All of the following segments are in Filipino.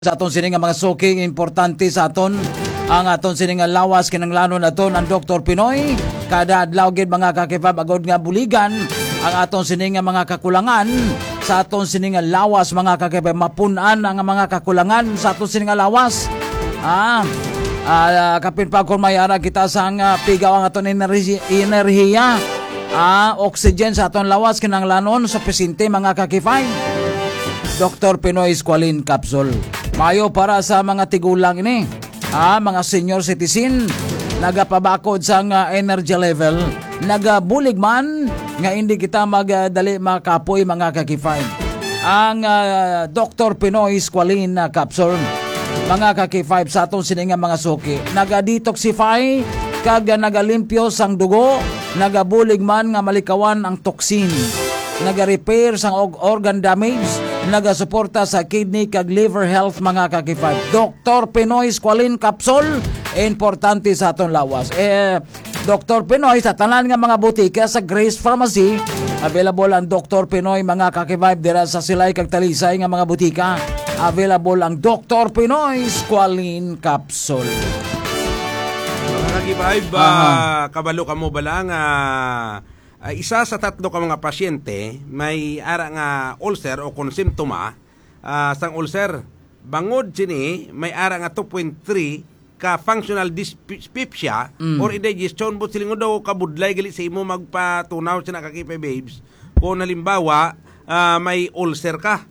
Sa aton sining mga suking importante sa aton ang aton sining lawas kinanglanon aton ang Dr. Pinoy kada adlaw gid mga kakipab agod nga buligan ang aton sining mga kakulangan sa aton sining lawas mga kakipab mapun-an ang mga kakulangan sa aton sining lawas. Kapin pa kung may ara kita sang pigaw ang aton enerhiya oxygen sa aton lawas kinanglanon sa pasyente mga kakipay. Dr. Pinoy Squalene Capsule. Mayo para sa mga tigulang ini. Mga senior citizen nagapabakod sa energy level, nagabulig man nga hindi kita magdali makapoy mga kakifay. Ang Dr. Pinoy Squalene Capsule mga kakifay sa atong sininga mga suki, naga-detoxify kag nagalimpyo sang dugo, nagabulig man nga malikawan ang toxin, naga-repair sang organ damage, nagasuporta sa kidney kag liver health mga kakifay. Dr. Pinoy Squalene Capsule importante sa aton lawas. Dr. Pinoy sa tanan nga mga butika sa Grace Pharmacy available ang Dr. Pinoy mga kakifay dira sa Silay kag Talisay nga mga butika. Available ang Dr. Pinoy Squalene Capsule. Mga kakifay kabalo ka mo bala nga isa sa tatlo ka mga pasyente may ara nga ulcer o kung simptoma sang ulcer. Bangod sini may ara nga 2.3 ka functional dyspepsia or indigestion but silingo daw kabudlay gali sa imo magpatunaw sina kakipay babes. Kung halimbawa may ulcer ka,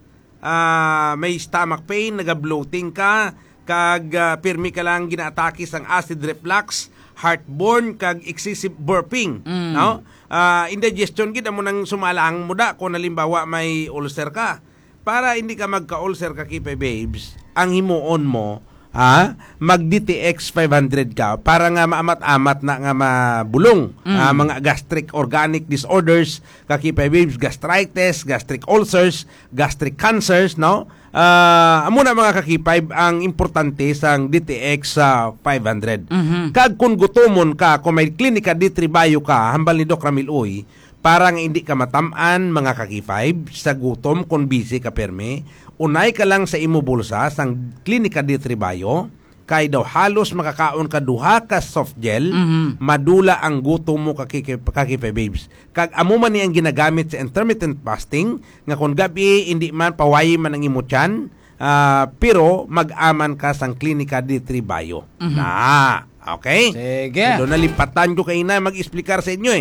may stomach pain, naga-bloating ka, kag pirmi ka lang ginaatake sang acid reflux, heartburn kag excessive burping, no? Indigestion gid amo nang sumalang muda kung halimbawa may ulcer ka. Para hindi ka magka-ulcer kakipay babes, ang himuon mo mag DTX 500 ka para nga maamat-amat na nga mabulong mga gastric organic disorders kakipay babes, gastritis, gastric ulcers, gastric cancers, no? Amo na mga kakipay ang importante sang DTX 500. Kag kung gutomon ka, kung may klinika D3 Bio ka, hambal ni Doc Ramil Uy, para nga hindi ka matamaan mga kakipay sa gutom kung busy ka perme, unay ka lang sa imo bulsa sang klinika D3 Bio, kay daw halos makakaon ka duha ka soft gel, madula ang gutom mo kakipay babes. Kag amo man niyang ginagamit sa intermittent fasting, nga kung gabi hindi man pawayi man ang imo tiyan, pero mag-aman ka sang klinika D3 Bio. Okay? Sige. Doon nalipatan ko kayo na mag-explicar sa inyo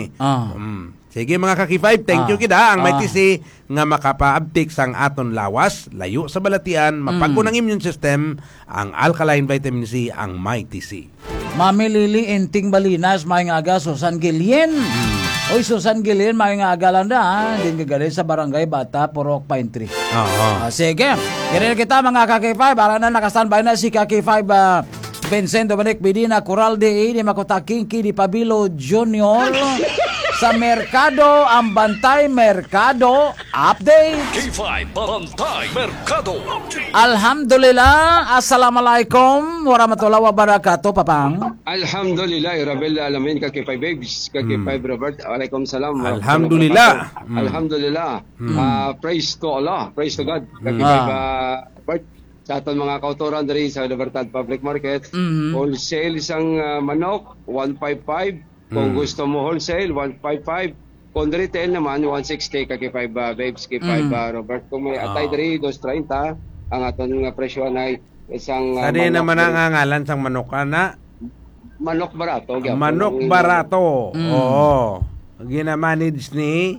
Sige mga kakifay, thank you kita ang may tisi nga makapa-uptake sang aton lawas, layo sa balatian, mapago ng immune system, ang alkaline vitamin C, ang may tisi. Mami Lili Enting Balinas, may nga Susan Gilien. Oy, Susan Gilien, may nga landa, din gagawin sa Barangay Bata, Purok Pine Tree. Sige, ganyan kita mga kakifay, para na nakastanbay na si kakifay Vincent Dominic Medina, Coral de ni Makota Kinki, di Pabilo Junior. Sa Merkado, ang Bantay Merkado Update. K5 Bantay Merkado Update. Alhamdulillah, assalamualaikum warahmatullahi wabarakatuh, Papang. Alhamdulillah, Rabbil Alamin, kakipay babes, kakipay Robert, alaikum salam. Alhamdulillah. Alhamdulillah. Praise to Allah, praise to God, kakipay Robert. Sa aton mga kautoran diri sa Libertad Public Market, wholesale isang manok, 155. Kung gusto mo wholesale, 155. Kung retail naman, 160 kakipay babes, kipay Robert. Kung may atay diri, 230. Ang aton nga presyo ay isang Sadi naman ang ngalan sang manok na? Manok barato. Manok barato. Oo. Ginamanage ni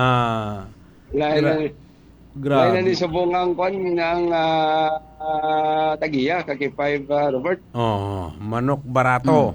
Grabe. Lain ni subungang kon ng tagiya kakipay Robert. Manok barato.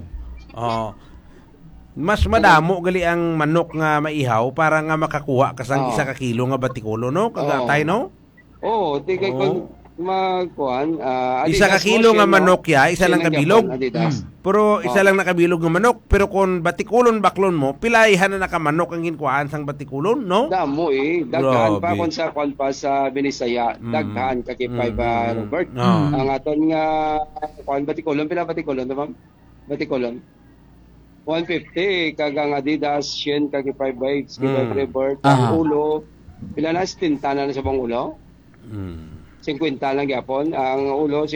Mas madamo gali ang manok nga maihaw para nga makakuha ka sang 1 kilo nga batikulo, no? Kagatay, no? Di kay kon magkuhan 1 kilo nga manok isa lang kabilog. Pero isa lang nakabilog nga manok, pero kung batikulon baklon mo, pilayhan na nakamanok ang ginkuhaan sang batikulon, no? Damo daghan pa kon sa kon pa sa Binisaya, daghan kakipay Robert. Ang aton nga kuan batikulon, pila batikulon, ma'am? Batikulon 150 kagang Adidas, Shein kakipay bikes, kipay Rebirth, ang ulo, pila na tinta na sa bang ulo? 50 lang yapon. Ang ulo